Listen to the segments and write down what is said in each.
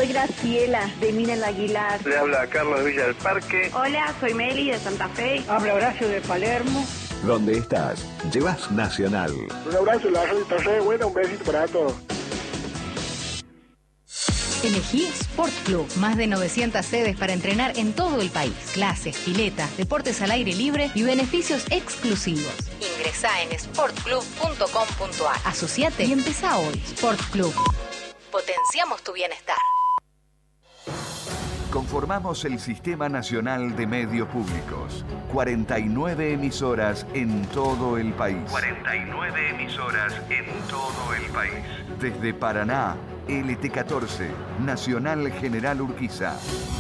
Graciela, de Mina el Aguilar. Le habla Carlos de Villa del Parque. Hola, soy Meli de Santa Fe. Habla Horacio de Palermo. ¿Dónde estás? Llevas Nacional. Un abrazo, la radio está re buena, un besito para todos. Elegí Sport Club. Más de 900 sedes para entrenar en todo el país. Clases, piletas, deportes al aire libre y beneficios exclusivos. Ingresá en sportclub.com.ar. Asociate y empezá hoy. Sport Club. Potenciamos tu bienestar. Conformamos el Sistema Nacional de Medios Públicos. 49 emisoras en todo el país. 49 emisoras en todo el país. Desde Paraná, LT14, Nacional General Urquiza.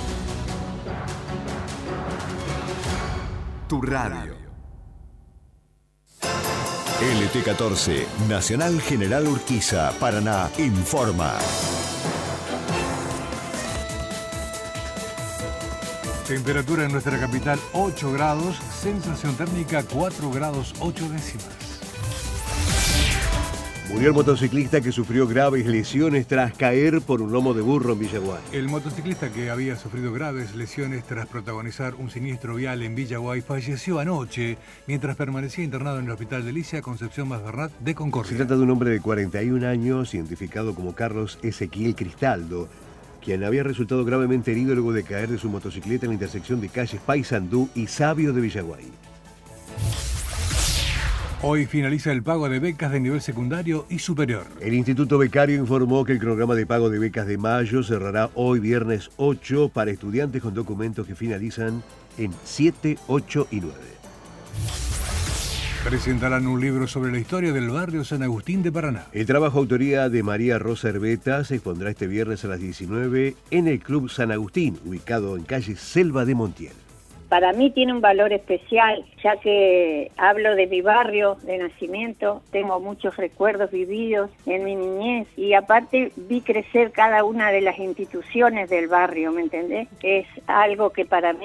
Tu radio. LT14, Nacional General Urquiza, Paraná, informa. Temperatura en nuestra capital 8 grados, sensación térmica 4 grados 8 décimas. Murió el motociclista que sufrió graves lesiones tras caer por un lomo de burro en Villaguay. El motociclista que había sufrido graves lesiones tras protagonizar un siniestro vial en Villaguay falleció anoche mientras permanecía internado en el hospital de Alicia Concepción Masbernat de Concordia. Se trata de un hombre de 41 años, identificado como Carlos Ezequiel Cristaldo, quien había resultado gravemente herido luego de caer de su motocicleta en la intersección de calles Paysandú y Sabio de Villaguay. Hoy finaliza el pago de becas de nivel secundario y superior. El Instituto Becario informó que el programa de pago de becas de mayo cerrará hoy viernes 8 para estudiantes con documentos que finalizan en 7, 8 y 9. Presentarán un libro sobre la historia del barrio San Agustín de Paraná. El trabajo autoría de María Rosa Herbeta se expondrá este viernes a las 19 en el Club San Agustín, ubicado en calle Selva de Montiel. Para mí tiene un valor especial, ya que hablo de mi barrio de nacimiento, tengo muchos recuerdos vividos en mi niñez y aparte vi crecer cada una de las instituciones del barrio, ¿me entendés? Es algo que para mí